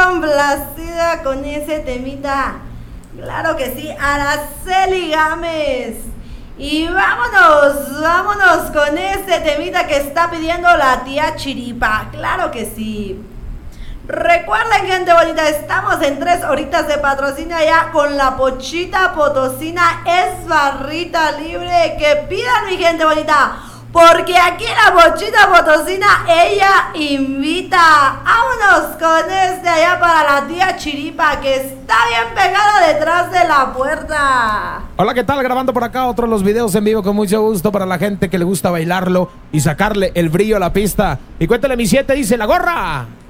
complacida con ese temita. Claro que sí, Araceli Gámez. Y vámonos con este temita que está pidiendo la tía Chiripa. Claro que sí. Recuerden, gente bonita, estamos en 3 horitas de patrocinio ya con la Pochita Potosina. Es barrita libre. Que pidan, mi gente bonita, porque aquí la Pochita Potosina, ella invita. Vámonos con este allá para la tía Chiripa, que está bien pegada detrás de la puerta. Hola, ¿qué tal? Grabando por acá otro de los videos en vivo con mucho gusto para la gente que le gusta bailarlo y sacarle el brillo a la pista. Y cuéntale, mi 7, dice la gorra.